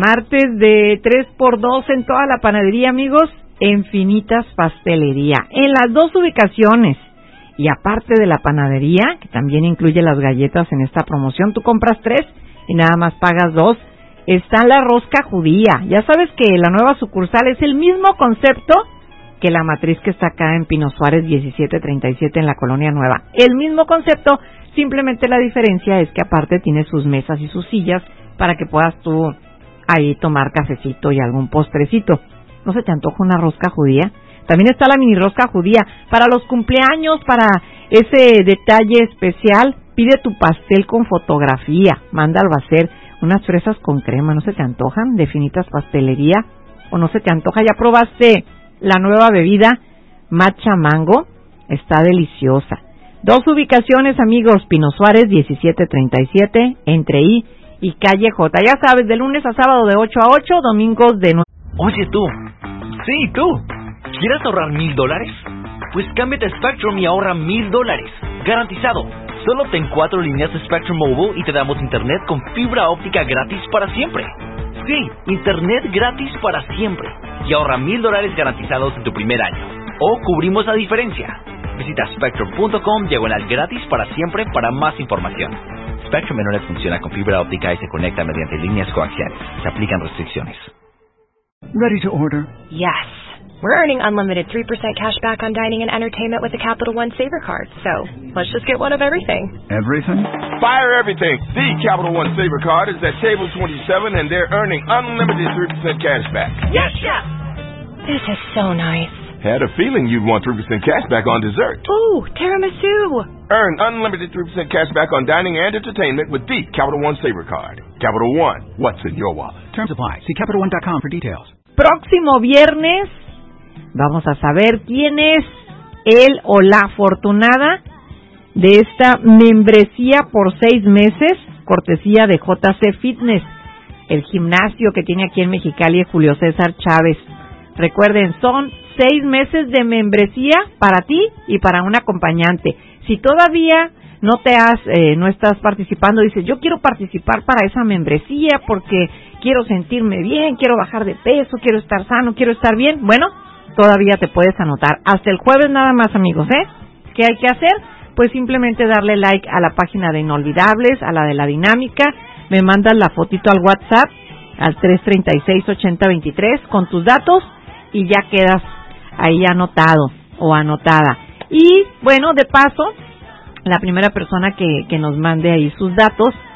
Martes de 3x2 en toda la panadería, amigos, en Finitas Pastelería, en las dos ubicaciones. Y aparte de la panadería, que también incluye las galletas en esta promoción, tú compras 3 y nada más pagas 2. Está la rosca judía. Ya sabes que la nueva sucursal es el mismo concepto que la matriz que está acá en Pino Suárez 1737 en la Colonia Nueva. El mismo concepto, simplemente la diferencia es que aparte tiene sus mesas y sus sillas para que puedas tú ahí tomar cafecito y algún postrecito. ¿No se te antoja una rosca judía? También está la mini rosca judía para los cumpleaños, para ese detalle especial. Pide tu pastel con fotografía, manda al Bacer unas fresas con crema. ¿No se te antojan de Finitas Pastelería? ¿O no se te antoja? ¿Ya probaste la nueva bebida Matcha Mango? Está deliciosa. 2 ubicaciones, amigos, Pino Suárez 1737, entre I y Calle J. Ya sabes, de lunes a sábado de 8 a 8, domingos de 9. Oye tú, sí tú, ¿quieres ahorrar $1,000? Pues cámbiate a Spectrum y ahorra $1,000, garantizado. Solo ten 4 líneas de Spectrum Mobile y te damos internet con fibra óptica gratis para siempre. Sí, internet gratis para siempre. Y ahorra $1,000 garantizados en tu primer año. O cubrimos la diferencia. Visita spectrum.com/gratis para siempre para más información. Spectrum Internet funciona con fibra óptica y se conecta mediante líneas coaxiales. Se aplican restricciones. Ready to order? Yes. We're earning unlimited 3% cash back on dining and entertainment with the Capital One Saver Card. So, let's just get one of everything. Everything? Fire everything. The Capital One Saver Card is at table 27 and they're earning unlimited 3% cash back. Yes, Chef! This is so nice. Had a feeling you'd want 3% cash back on dessert. Ooh, tiramisu! Earn unlimited 3% cash back on dining and entertainment with the Capital One Saver Card. Capital One, what's in your wallet? Terms apply. See CapitalOne.com for details. Próximo viernes vamos a saber quién es el o la afortunada de esta membresía por 6 meses, cortesía de JC Fitness, el gimnasio que tiene aquí en Mexicali Julio César Chávez. Recuerden, son 6 meses de membresía para ti y para un acompañante. Si todavía no estás participando, dices, yo quiero participar para esa membresía porque quiero sentirme bien, quiero bajar de peso, quiero estar sano, quiero estar bien, bueno, todavía te puedes anotar. Hasta el jueves nada más, amigos, ¿eh? ¿Qué hay que hacer? Pues simplemente darle like a la página de Inolvidables, a la de la dinámica, me mandas la fotito al WhatsApp, al 336-8023, con tus datos, y ya quedas ahí anotado o anotada. Y, bueno, de paso, la primera persona que nos mande ahí sus datos,